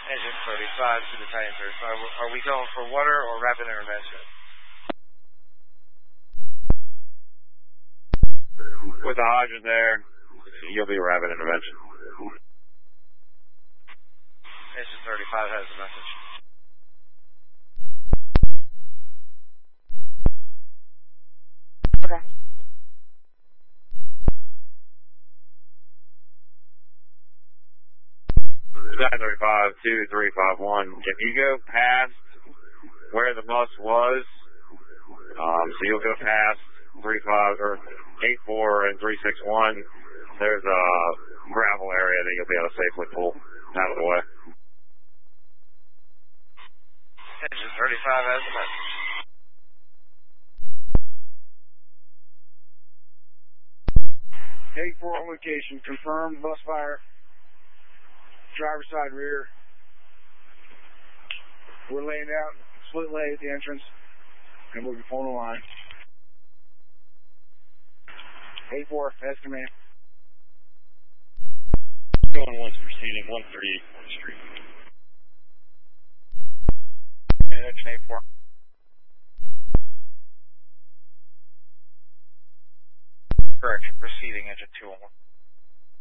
Engine 35 to the Battalion 35. Are we going for water or rapid intervention? With the hydrant there, you'll be rapid intervention. Engine 35 has the message. Okay. Battalion 35, 2351. If you go past where the bus was, so you'll go past 35 or 84 and 361. There's a gravel area that you'll be able to safely pull out of the way. Engine 35 has the message. Heading for location. Confirmed bus fire. Driver's side rear. We're laying out split lay at the entrance, and we'll be pulling the line. 84, that's command. Going once proceeding 138 Street. Engine 84. Correction, proceeding engine 211.